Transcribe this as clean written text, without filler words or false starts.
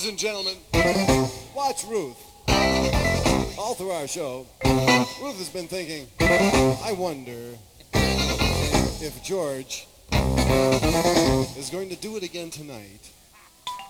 Ladies and gentlemen, watch Ruth. All through our show, Ruth has been thinking, I wonder if George is going to do it again tonight.